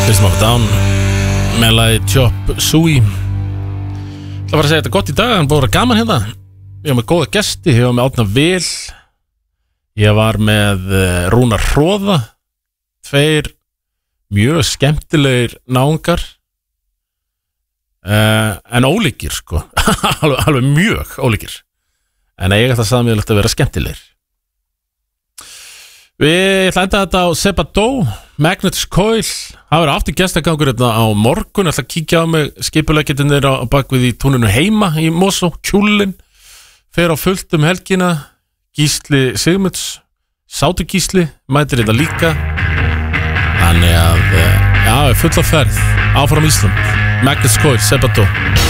System of a Down með lagi Chop Suey. Það var að segja þetta gott í dag, hann búið að vera gaman hérna. Ég var með góða gesti, ég var með Árna Vil, ég var með Rúnar Hróða, 2 mjög skemmtilegir náungar, en ólíkir sko, alveg mjög ólíkir, en eiga það samíðilegt að vera skemmtilegir. Við ætla að enda þetta á Sebadó, Magnets Coil. Það verður aftur gestagangur hérna á morgun. Ég ætla að kíkja á mig skipuleggjetinir á bakvið í túninu heima í Mosó. Kjúlin fer á fullt helgina. Gísli Sigmunds, Sátu Gísli mætir þetta líka. Þannig að já, full á ferð áfram Ísland. Magnets Coil, Sebadó.